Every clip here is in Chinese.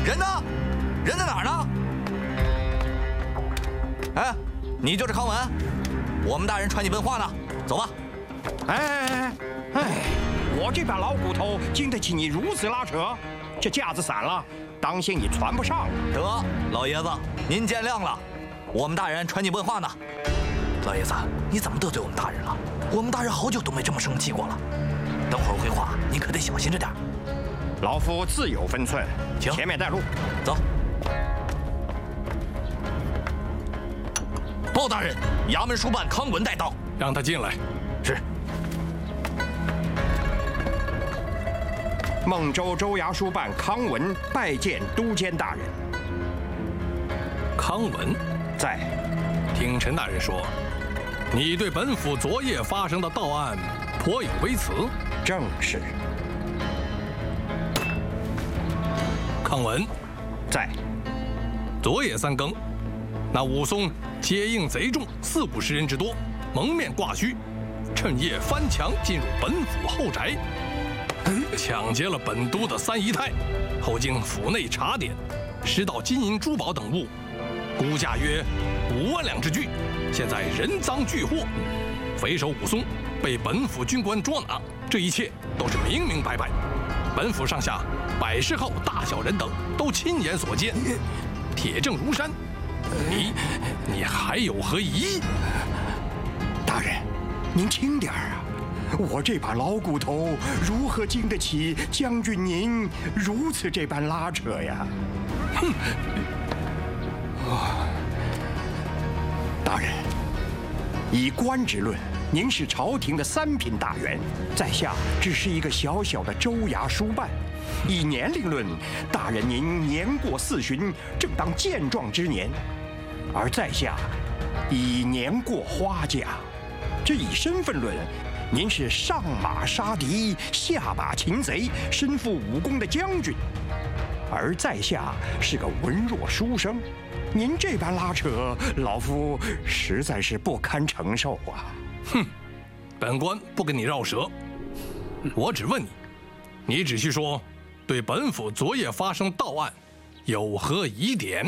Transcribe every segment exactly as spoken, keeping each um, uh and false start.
人呢？人在哪儿呢？哎，你就是康文？我们大人传你问话呢，走吧。 哎哎哎哎，我这把老骨头经得起你如此拉扯？这架子散了，当心你传不上。 得，老爷子，您见谅了。我们大人传你问话呢。老爷子，你怎么得罪我们大人了？我们大人好久都没这么生气过了。等会儿回话，您可得小心着点。 老夫自有分寸， 请前面带路。 走。鲍大人，衙门书办康文带到， 让他进来。 是。 孟州州衙书办康文拜见都监大人。 康文在。 听陈大人说，你对本府昨夜发生的盗案颇有微词。 正是。 康文在。 昨夜三更，那武松接应贼众四五十人之多，蒙面挂须，趁夜翻墙进入本府后宅，抢劫了本都的三姨太，后经府内查点，拾到金银珠宝等物，估价约五万两之巨，现在人赃俱获，匪首武松被本府军官捉拿，这一切都是明明白白。本府上下百十号大小人等都亲眼所见，铁证如山。你你还有何疑义？ 大人，您轻点儿啊！我这把老骨头如何经得起将军您如此这般拉扯呀？ 哼！ 啊，大人，以官之论，您是朝廷的三品大员，在下只是一个小小的州衙书办。以年龄论，大人您年过四旬，正当健壮之年，而在下已年过花甲。这以身份论，您是上马杀敌，下马擒贼，身负武功的将军，而在下是个文弱书生。您这般拉扯，老夫实在是不堪承受啊！ 哼，本官不跟你绕舌，我只问你，你只需说对本府昨夜发生盗案有何疑点？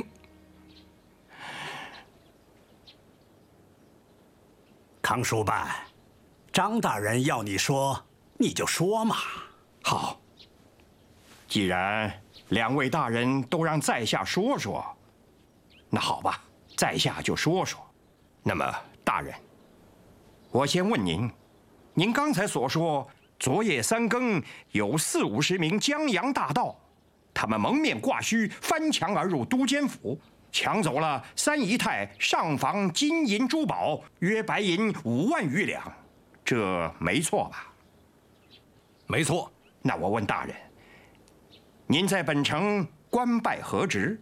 康书办，张大人要你说，你就说嘛。 好，既然两位大人都让在下说说，那好吧，在下就说说。那么，大人，我先问您，您刚才所说，昨夜三更有四五十名江洋大盗，他们蒙面挂须，翻墙而入都监府，抢走了三姨太上房金银珠宝，约白银五万余两，这没错吧？ 没错。 那我问大人，您在本城官拜何职？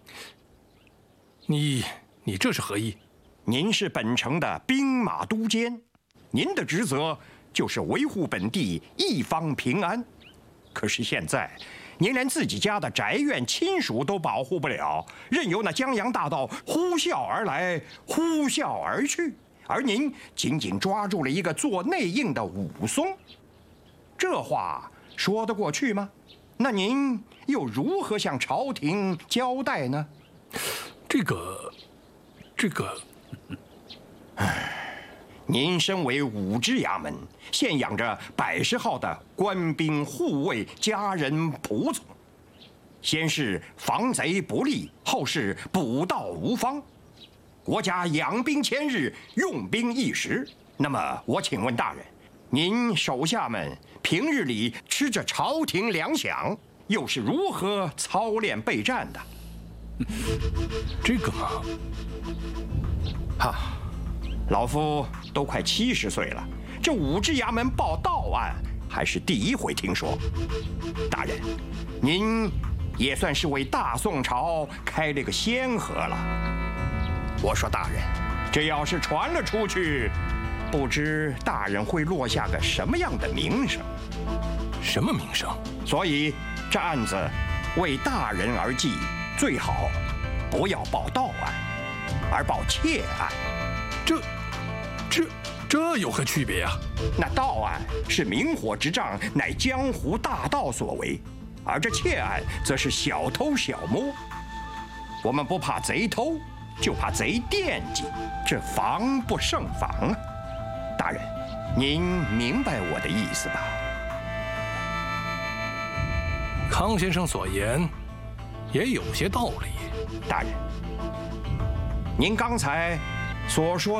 你你这是何意？ 您是本城的兵马都监，您的职责就是维护本地一方平安。可是现在，您连自己家的宅院亲属都保护不了，任由那江洋大盗呼啸而来，呼啸而去，而您紧紧抓住了一个做内应的武松，这话说得过去吗？那您又如何向朝廷交代呢？ 这个，这个， 唉，您身为武支衙门，现养着百十号的官兵护卫、家人仆从，先是防贼不利，后是捕盗无方。国家养兵千日，用兵一时。那么，我请问大人，您手下们平日里吃着朝廷粮饷，又是如何操练备战的？ 这个嘛， 哈，老夫都快七十岁了，这武支衙门报盗案还是第一回听说。大人，您也算是为大宋朝开了个先河了。我说大人，这要是传了出去，不知大人会落下个什么样的名声？ 什么名声？ 所以这案子为大人而记，最好不要报盗案，而报窃案。 这、这、这有何区别啊？ 那盗案是明火执仗，乃江湖大盗所为， 而这窃案则是小偷小摸。我们不怕贼偷，就怕贼惦记，这防不胜防啊！大人，您明白我的意思吧？ 康先生所言也有些道理。 大人，您刚才所说